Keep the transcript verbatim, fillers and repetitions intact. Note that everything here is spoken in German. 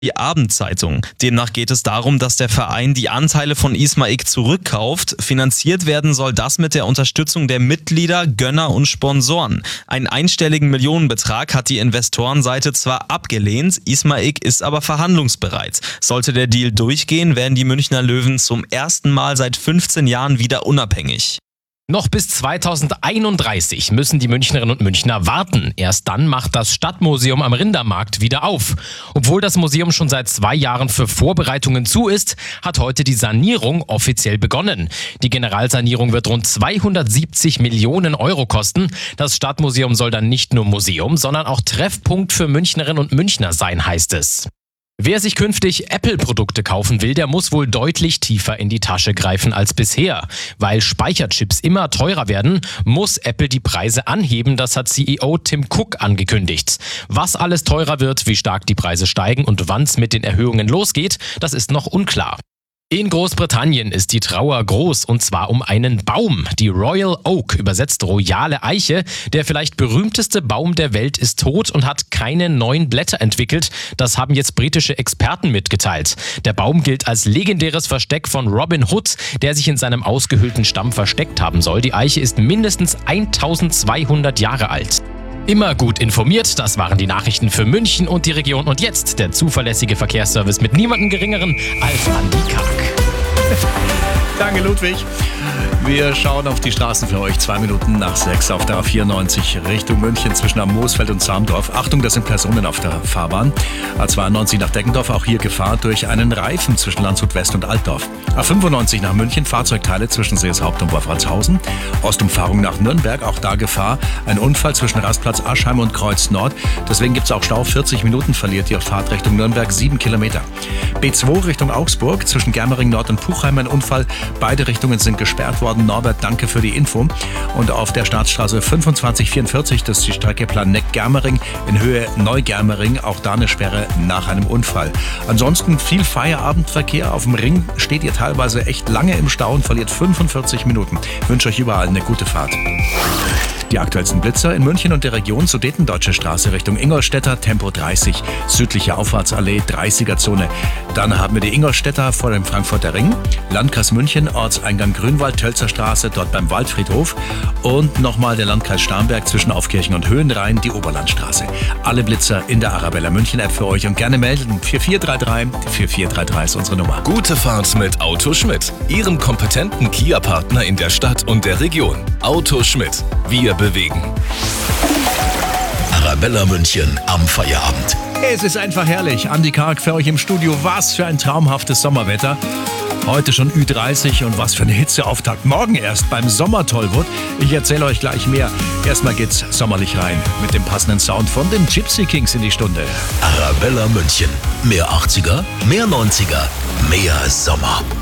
Die Abendzeitung. Demnach geht es darum, dass der Verein die Anteile von Ismaik zurückkauft. Finanziert werden soll das mit der Unterstützung der Mitglieder, Gönner und Sponsoren. Einen einstelligen Millionenbetrag hat die Investorenseite zwar abgelehnt, Ismaik ist aber verhandlungsbereit. Sollte der Deal durchgehen, werden die Münchner Löwen zum ersten Mal seit fünfzehn Jahren wieder unabhängig. Noch bis zweitausendeinunddreißig müssen die Münchnerinnen und Münchner warten. Erst dann macht das Stadtmuseum am Rindermarkt wieder auf. Obwohl das Museum schon seit zwei Jahren für Vorbereitungen zu ist, hat heute die Sanierung offiziell begonnen. Die Generalsanierung wird rund zweihundertsiebzig Millionen Euro kosten. Das Stadtmuseum soll dann nicht nur Museum, sondern auch Treffpunkt für Münchnerinnen und Münchner sein, heißt es. Wer sich künftig Apple-Produkte kaufen will, der muss wohl deutlich tiefer in die Tasche greifen als bisher. Weil Speicherchips immer teurer werden, muss Apple die Preise anheben, das hat C E O Tim Cook angekündigt. Was alles teurer wird, wie stark die Preise steigen und wann es mit den Erhöhungen losgeht, das ist noch unklar. In Großbritannien ist die Trauer groß, und zwar um einen Baum. Die Royal Oak, übersetzt royale Eiche, der vielleicht berühmteste Baum der Welt, ist tot und hat keine neuen Blätter entwickelt. Das haben jetzt britische Experten mitgeteilt. Der Baum gilt als legendäres Versteck von Robin Hood, der sich in seinem ausgehöhlten Stamm versteckt haben soll. Die Eiche ist mindestens eintausendzweihundert Jahre alt. Immer gut informiert, das waren die Nachrichten für München und die Region. Und jetzt der zuverlässige Verkehrsservice mit niemandem Geringeren als Andi Karg. Danke, Ludwig. Wir schauen auf die Straßen für euch. Zwei Minuten nach sechs auf der A vierundneunzig Richtung München zwischen Moosfeld und Zamdorf. Achtung, das sind Personen auf der Fahrbahn. A zweiundneunzig nach Deggendorf, auch hier Gefahr durch einen Reifen zwischen Landshut West und Altdorf. A fünfundneunzig nach München, Fahrzeugteile zwischen Seeshaupt und Wolfratshausen. Ostumfahrung nach Nürnberg, auch da Gefahr. Ein Unfall zwischen Rastplatz Aschheim und Kreuz Nord. Deswegen gibt es auch Stau. vierzig Minuten verliert ihr Fahrt Richtung Nürnberg, sieben Kilometer. B zwei Richtung Augsburg, zwischen Germering Nord und Puchheim ein Unfall. Beide Richtungen sind gesperrt worden. Norbert, danke für die Info. Und auf der Staatsstraße fünfundzwanzig vierundvierzig, das ist die Strecke Planegg-Germering in Höhe Neugermering, auch da eine Sperre nach einem Unfall. Ansonsten viel Feierabendverkehr. Auf dem Ring steht ihr teilweise echt lange im Stau und verliert fünfundvierzig Minuten. Ich wünsche euch überall eine gute Fahrt. Die aktuellsten Blitzer in München und der Region: Sudetendeutsche Straße Richtung Ingolstädter, Tempo dreißig, südliche Auffahrtsallee, dreißiger-Zone. Dann haben wir die Ingolstädter vor dem Frankfurter Ring, Landkreis München, Ortseingang Grünwald, Tölzer Straße, dort beim Waldfriedhof und nochmal der Landkreis Starnberg zwischen Aufkirchen und Höhenrhein, die Oberlandstraße. Alle Blitzer in der Arabella München App für euch und gerne melden. vier vier drei drei, vier vier drei drei ist unsere Nummer. Gute Fahrt mit Auto Schmidt, Ihrem kompetenten Kia-Partner in der Stadt und der Region. Auto Schmidt, wir bewegen. Arabella München am Feierabend. Es ist einfach herrlich. Andi Karg für euch im Studio. Was für ein traumhaftes Sommerwetter. Heute schon Ü dreißig und was für eine Hitzeauftakt. Morgen erst beim Sommertollwood. Ich erzähle euch gleich mehr. Erstmal geht's sommerlich rein mit dem passenden Sound von den Gypsy Kings in die Stunde. Arabella München. Mehr achtziger, mehr neunziger, mehr Sommer.